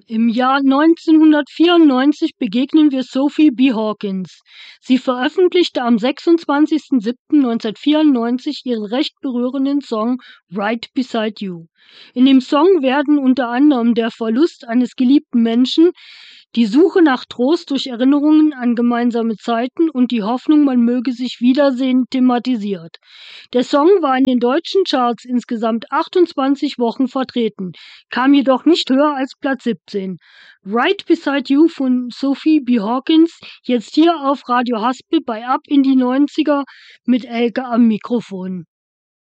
Im Jahr 1994 begegnen wir Sophie B. Hawkins. Sie veröffentlichte am 26.07.1994 ihren recht berührenden Song Right Beside You. In dem Song werden unter anderem der Verlust eines geliebten Menschen, die Suche nach Trost durch Erinnerungen an gemeinsame Zeiten und die Hoffnung, man möge sich wiedersehen, thematisiert. Der Song war in den deutschen Charts insgesamt 28 Wochen vertreten, kam jedoch nicht höher als Platz 17. Right Beside You von Sophie B. Hawkins, jetzt hier auf Radio Haspel bei Ab in die 90er mit Elke am Mikrofon.